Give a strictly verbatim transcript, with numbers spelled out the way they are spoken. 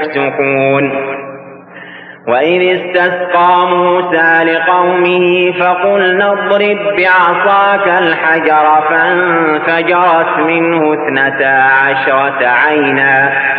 يفسقون وإذ استسقى موسى لقومه فقلنا اضرب بعصاك الحجر فانفجرت منه اثنتا عشرة عينا